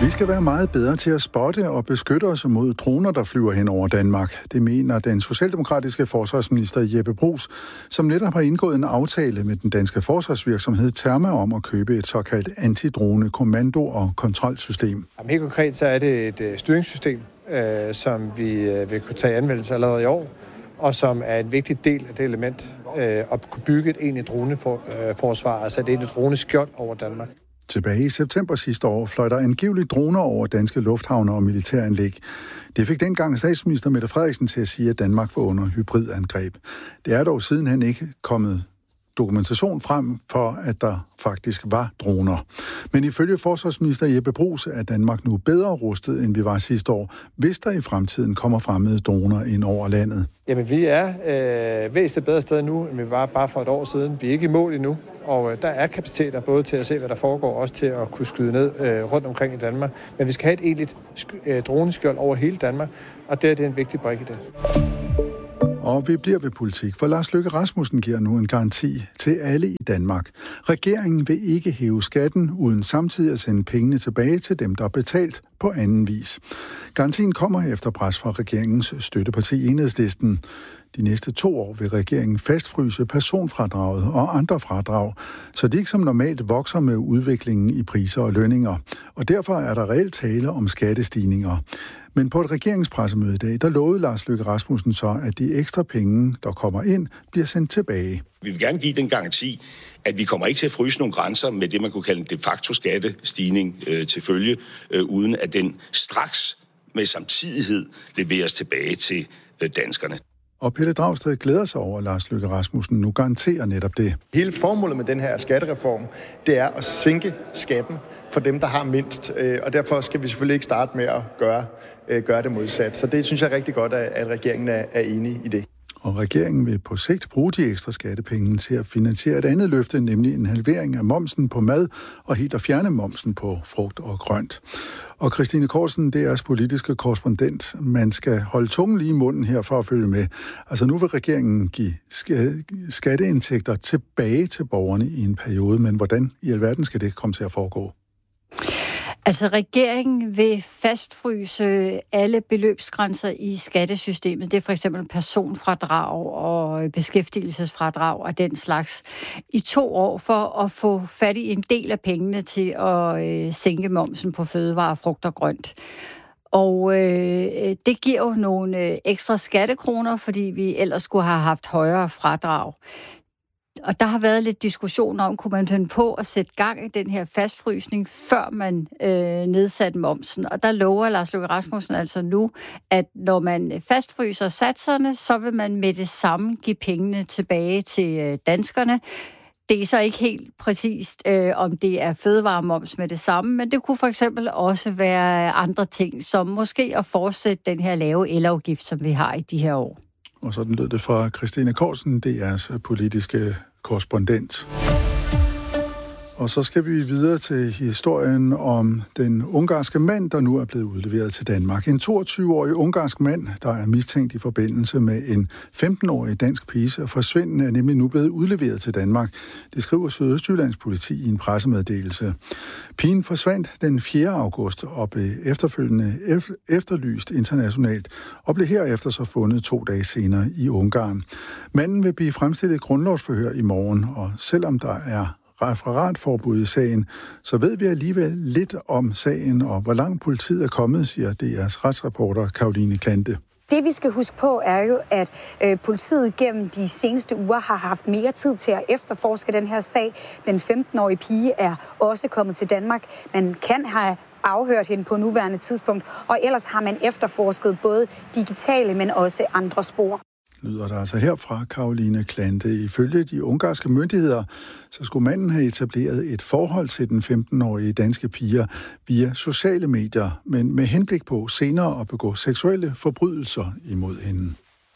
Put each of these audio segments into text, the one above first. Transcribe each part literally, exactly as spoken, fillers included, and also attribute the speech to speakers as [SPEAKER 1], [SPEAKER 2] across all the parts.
[SPEAKER 1] Vi skal være meget bedre til at spotte og beskytte os mod droner, der flyver hen over Danmark. Det mener den socialdemokratiske forsvarsminister Jeppe Bruus, som netop har indgået en aftale med den danske forsvarsvirksomhed Terma om at købe et såkaldt antidrone kommando- og kontrolsystem.
[SPEAKER 2] Jamen, helt konkret så er det et styringssystem, øh, som vi øh, vil kunne tage i anvendelse allerede i år, og som er en vigtig del af det element øh, at kunne bygge et egentligt droneforsvar, altså et egentligt droneskjold over Danmark.
[SPEAKER 1] Tilbage i september sidste år fløj der angiveligt droner over danske lufthavne og militæranlæg. Det fik dengang statsminister Mette Frederiksen til at sige, at Danmark var under hybridangreb. Det er dog sidenhen ikke kommet dokumentation frem for, at der faktisk var droner. Men ifølge forsvarsminister Jeppe Bruus er Danmark nu bedre rustet, end vi var sidste år, hvis der i fremtiden kommer fremmede droner ind over landet.
[SPEAKER 2] Jamen, vi er øh, væsentligt bedre sted nu, end vi var bare for et år siden. Vi er ikke i mål endnu, og øh, der er kapaciteter både til at se, hvad der foregår, og også til at kunne skyde ned øh, rundt omkring i Danmark. Men vi skal have et egentligt øh, droneskjold over hele Danmark, og det er, det er en vigtig brik i det.
[SPEAKER 1] Og vi bliver ved politik, for Lars Løkke Rasmussen giver nu en garanti til alle i Danmark. Regeringen vil ikke hæve skatten, uden samtidig at sende pengene tilbage til dem, der er betalt på anden vis. Garantien kommer efter pres fra regeringens støtteparti Enhedslisten. De næste to år vil regeringen fastfryse personfradraget og andre fradrag, så de ikke som normalt vokser med udviklingen i priser og lønninger. Og derfor er der reelt tale om skattestigninger. Men på et regeringspressemøde i dag, der lovede Lars Løkke Rasmussen så, at de ekstra penge, der kommer ind, bliver sendt tilbage.
[SPEAKER 3] Vi vil gerne give den garanti, at vi kommer ikke til at fryse nogle grænser med det, man kunne kalde en de facto skattestigning øh, til følge, øh, uden at den straks med samtidighed leveres tilbage til øh, danskerne.
[SPEAKER 1] Og Pelle Dragsted glæder sig over, at Lars Løkke Rasmussen nu garanterer netop det.
[SPEAKER 4] Hele formålet med den her skattereform, det er at sænke skatten for dem, der har mindst. Og derfor skal vi selvfølgelig ikke starte med at gøre, gøre det modsat. Så det synes jeg er rigtig godt, at regeringen er enig i det.
[SPEAKER 1] Og regeringen vil på sigt bruge de ekstra skattepenge til at finansiere et andet løfte, nemlig en halvering af momsen på mad og helt at fjerne momsen på frugt og grønt. Og Christine Korsen, det er jeres politiske korrespondent. Man skal holde tungen lige i munden her for at følge med. Altså nu vil regeringen give skatteindtægter tilbage til borgerne i en periode, men hvordan i alverden skal det komme til at foregå?
[SPEAKER 5] Altså, regeringen vil fastfryse alle beløbsgrænser i skattesystemet. Det er for eksempel personfradrag og beskæftigelsesfradrag og den slags i to år for at få fat i en del af pengene til at øh, sænke momsen på fødevarer, frugt og grønt. Og øh, det giver jo nogle øh, ekstra skattekroner, fordi vi ellers skulle have haft højere fradrag. Og der har været lidt diskussion om, kunne man finde på at sætte gang i den her fastfrysning, før man øh, nedsatte momsen. Og der lover Lars Løkke Rasmussen altså nu, at når man fastfryser satserne, så vil man med det samme give pengene tilbage til øh, danskerne. Det er så ikke helt præcist, øh, om det er fødevaremoms med det samme, men det kunne for eksempel også være andre ting, som måske at fortsætte den her lave elafgift, som vi har i de her år.
[SPEAKER 1] Og sådan lød det fra Christine Korsen, det er jeres politiske korrespondent. Og så skal vi videre til historien om den ungarske mand, der nu er blevet udleveret til Danmark. En toogtyve-årig ungarsk mand, der er mistænkt i forbindelse med en femten-årig dansk piges forsvinden, er nemlig nu blevet udleveret til Danmark. Det skriver Sydøstjyllands politi i en pressemeddelelse. Pigen forsvandt den fjerde august og blev efterfølgende efterlyst internationalt og blev herefter så fundet to dage senere i Ungarn. Manden vil blive fremstillet grundlovsforhør i morgen, og selvom der er referatforbud i sagen, så ved vi alligevel lidt om sagen og hvor langt politiet er kommet, siger D R's retsreporter Karoline Klante.
[SPEAKER 6] Det vi skal huske på er jo, at øh, politiet gennem de seneste uger har haft mere tid til at efterforske den her sag. Den femten-årige pige er også kommet til Danmark. Man kan have afhørt hende på nuværende tidspunkt, og ellers har man efterforsket både digitale, men også andre spor.
[SPEAKER 1] Lyder der altså her fra Karoline Klante. Ifølge de ungarske myndigheder, så skulle manden have etableret et forhold til den femten-årige danske pige via sociale medier, men med henblik på senere at begå seksuelle forbrydelser imod hende.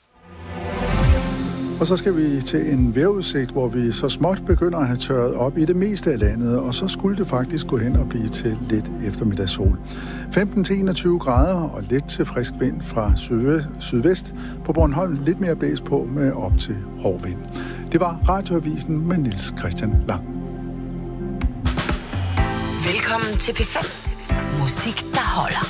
[SPEAKER 1] Og så skal vi til en vejrudsigt, hvor vi så småt begynder at have tørret op i det meste af landet, og så skulle det faktisk gå hen og blive til lidt eftermiddagssol. femten til enogtyve grader og lidt til frisk vind fra sydvest. På Bornholm lidt mere blæs på med op til hård vind. Det var Radioavisen med Niels Christian Lang.
[SPEAKER 7] Velkommen til P fem. Musik, der holder.